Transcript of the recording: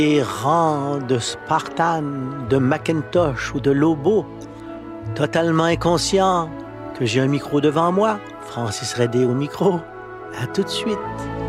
Les rangs de Spartan, de Macintosh ou de Lobo, totalement inconscient que j'ai un micro devant moi. Francis Redé au micro. À tout de suite.